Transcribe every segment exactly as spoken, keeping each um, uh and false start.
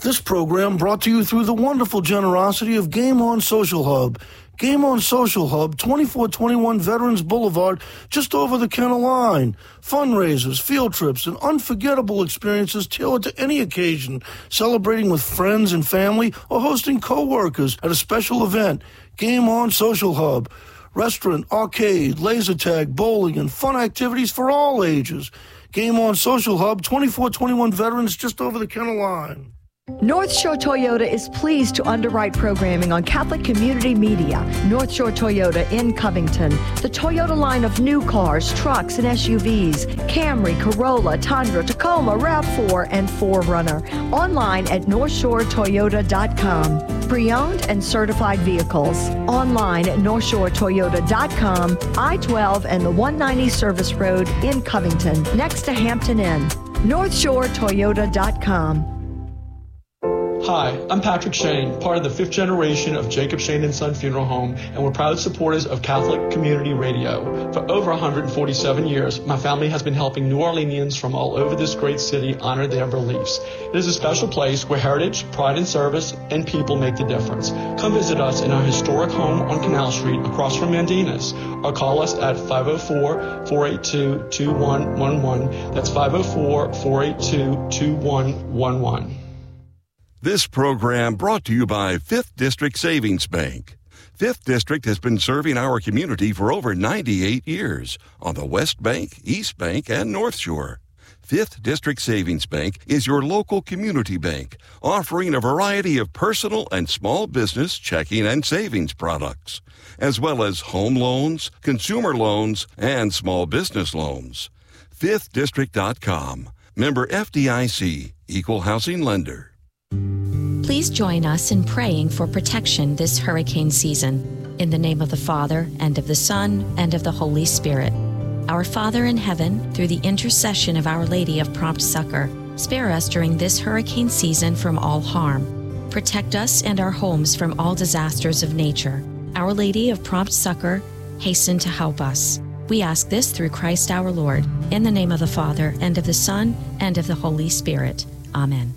This program brought to you through the wonderful generosity of Game On Social Hub. Game On Social Hub, twenty-four twenty-one Veterans Boulevard, just over the Kenner line. Fundraisers, field trips, and unforgettable experiences tailored to any occasion, celebrating with friends and family or hosting co-workers at a special event. Game On Social Hub. Restaurant, arcade, laser tag, bowling, and fun activities for all ages. Game On Social Hub, twenty-four twenty-one Veterans, just over the Kenner line. North Shore Toyota is pleased to underwrite programming on Catholic Community Media. North Shore Toyota in Covington. The Toyota line of new cars, trucks, and S U Vs. Camry, Corolla, Tundra, Tacoma, RAV four, and four runner. Online at north shore toyota dot com. Pre-owned and certified vehicles. Online at north shore toyota dot com. I twelve and the one ninety Service Road in Covington, next to Hampton Inn. north shore toyota dot com. Hi, I'm Patrick Shane, part of the fifth generation of Jacob Shane and Son Funeral Home, and we're proud supporters of Catholic Community Radio. For over one hundred forty-seven years, my family has been helping New Orleanians from all over this great city honor their beliefs. It is a special place where heritage, pride in service, and people make the difference. Come visit us in our historic home on Canal Street across from Mandina's, or call us at five oh four, four eight two, two one one one. That's five oh four, four eight two, two one one one. This program brought to you by Fifth District Savings Bank. Fifth District has been serving our community for over ninety-eight years on the West Bank, East Bank, and North Shore. Fifth District Savings Bank is your local community bank, offering a variety of personal and small business checking and savings products, as well as home loans, consumer loans, and small business loans. fifth district dot com. Member F D I C, Equal Housing Lender. Please join us in praying for protection this hurricane season. In the name of the Father, and of the Son, and of the Holy Spirit. Our Father in heaven, through the intercession of Our Lady of Prompt Succor, spare us during this hurricane season from all harm. Protect us and our homes from all disasters of nature. Our Lady of Prompt Succor, hasten to help us. We ask this through Christ our Lord, in the name of the Father, and of the Son, and of the Holy Spirit. Amen.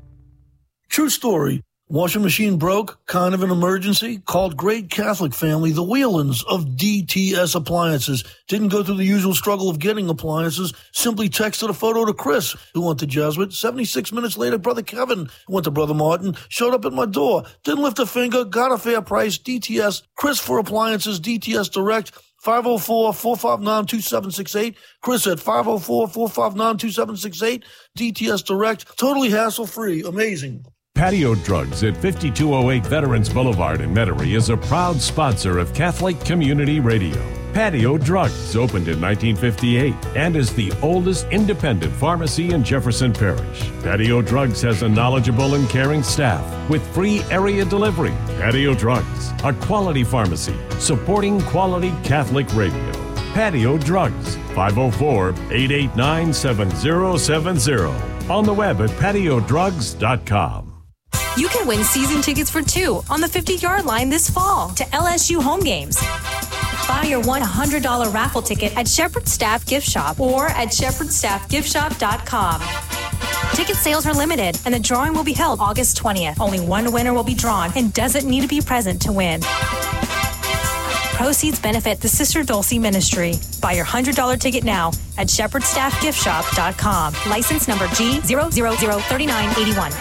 True story. Washing machine broke, kind of an emergency. Called Great Catholic Family, the Whelans of D T S Appliances. Didn't go through the usual struggle of getting appliances. Simply texted a photo to Chris, who went to Jesuit. seventy-six minutes later, Brother Kevin, who went to Brother Martin, showed up at my door. Didn't lift a finger, got a fair price. D T S, Chris for Appliances, D T S Direct, five oh four, four five nine, two seven six eight. Chris at five oh four, four five nine, two seven six eight. D T S Direct, totally hassle-free. Amazing. Patio Drugs at fifty-two oh eight Veterans Boulevard in Metairie is a proud sponsor of Catholic Community Radio. Patio Drugs opened in nineteen fifty-eight and is the oldest independent pharmacy in Jefferson Parish. Patio Drugs has a knowledgeable and caring staff with free area delivery. Patio Drugs, a quality pharmacy supporting quality Catholic radio. Patio Drugs, five oh four, eight eight nine, seven oh seven oh. On the web at patio drugs dot com. You can win season tickets for two on the fifty-yard line this fall to L S U home games. Buy your one hundred dollars raffle ticket at Shepherd Staff Gift Shop or at shepherd staff gift shop dot com. Ticket sales are limited, and the drawing will be held August twentieth. Only one winner will be drawn and doesn't need to be present to win. Proceeds benefit the Sister Dulcie Ministry. Buy your one hundred dollars ticket now at shepherd staff gift shop dot com. License number G zero zero zero three nine eight one.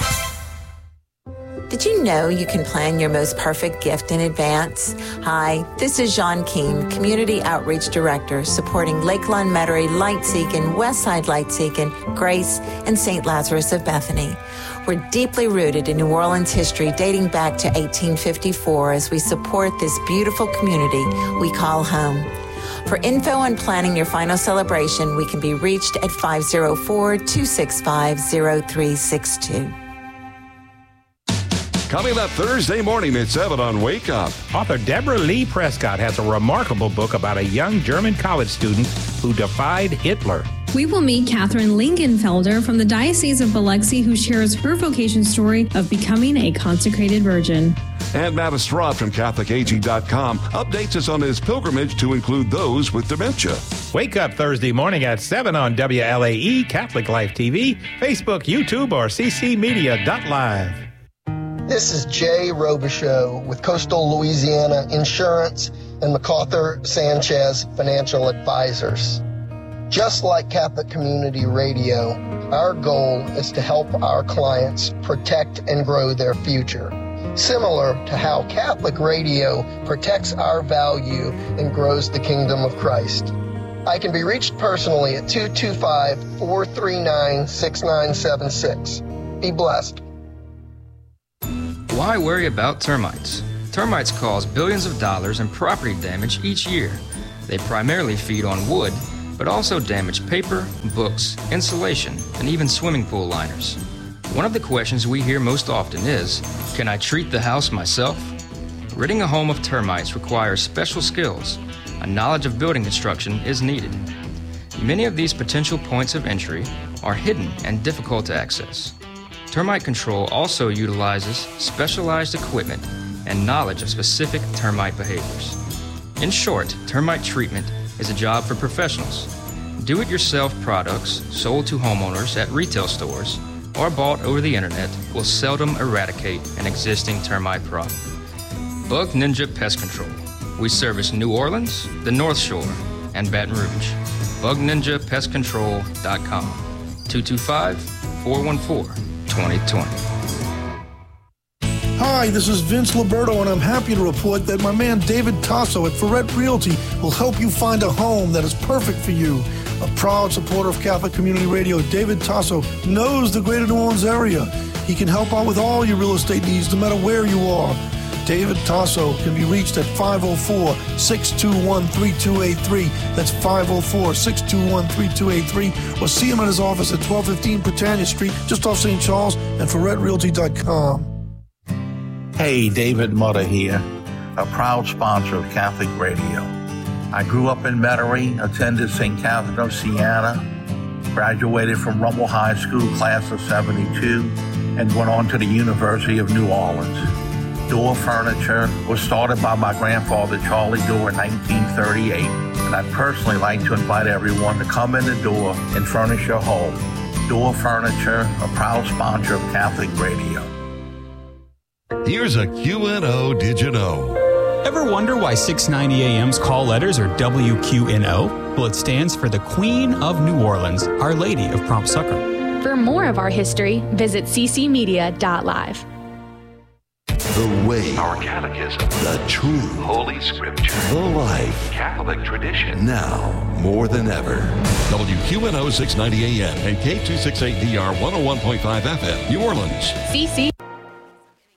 Did you know you can plan your most perfect gift in advance? Hi, this is Jean Keene, Community Outreach Director, supporting Lakeland, Metairie, Lightseekin, Westside Lightseekin, Grace, and Saint Lazarus of Bethany. We're deeply rooted in New Orleans history dating back to eighteen fifty-four as we support this beautiful community we call home. For info on planning your final celebration, we can be reached at five oh four, two six five, oh three six two. Coming up Thursday morning at seven on Wake Up. Author Deborah Lee Prescott has a remarkable book about a young German college student who defied Hitler. We will meet Catherine Lingenfelder from the Diocese of Biloxi, who shares her vocation story of becoming a consecrated virgin. And Matt Estrada from Catholic A G dot com updates us on his pilgrimage to include those with dementia. Wake up Thursday morning at seven on W L A E, Catholic Life T V, Facebook, YouTube, or c c media dot live. This is Jay Robichaux with Coastal Louisiana Insurance and MacArthur Sanchez Financial Advisors. Just like Catholic Community Radio, our goal is to help our clients protect and grow their future, similar to how Catholic Radio protects our value and grows the kingdom of Christ. I can be reached personally at two two five, four three nine, six nine seven six. Be blessed. Why worry about termites? Termites cause billions of dollars in property damage each year. They primarily feed on wood, but also damage paper, books, insulation, and even swimming pool liners. One of the questions we hear most often is, can I treat the house myself? Ridding a home of termites requires special skills. A knowledge of building construction is needed. Many of these potential points of entry are hidden and difficult to access. Termite control also utilizes specialized equipment and knowledge of specific termite behaviors. In short, termite treatment is a job for professionals. Do-it-yourself products sold to homeowners at retail stores or bought over the internet will seldom eradicate an existing termite problem. Bug Ninja Pest Control. We service New Orleans, the North Shore, and Baton Rouge. bug ninja pest control dot com. two two five, four one four, twenty twenty. Hi, this is Vince Liberto, and I'm happy to report that my man David Tasso at Ferret Realty will help you find a home that is perfect for you. A proud supporter of Catholic Community Radio, David Tasso knows the greater New Orleans area. He can help out with all your real estate needs, no matter where you are. David Tasso can be reached at five oh four, six two one, three two eight three. That's five oh four, six two one, three two eight three. Or see him at his office at twelve fifteen Britannia Street, just off Saint Charles, and ferret realty dot com. Hey, David Mutter here, a proud sponsor of Catholic Radio. I grew up in Metairie, attended Saint Catherine of Siena, graduated from Rummel High School class of seventy-two, and went on to the University of New Orleans. Door Furniture was started by my grandfather, Charlie Door, in nineteen thirty-eight, and I'd personally like to invite everyone to come in the door and furnish your home. Door Furniture, a proud sponsor of Catholic Radio. Here's a Q and O Did You Know? Ever wonder why six ninety A M's call letters are W Q N O? Well, it stands for the Queen of New Orleans, Our Lady of Prompt Succor. For more of our history, visit c c media dot live. The way, our catechism, the truth, Holy Scripture, the life, Catholic tradition. Now, more than ever. W Q N O six ninety A M and K two sixty-eight D R one oh one point five F M, New Orleans. C C